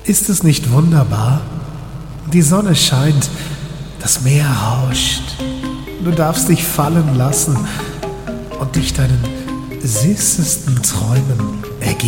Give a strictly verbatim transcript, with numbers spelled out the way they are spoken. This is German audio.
Ist es nicht wunderbar? Die Sonne scheint, das Meer rauscht. Du darfst dich fallen lassen und dich deinen süßesten Träumen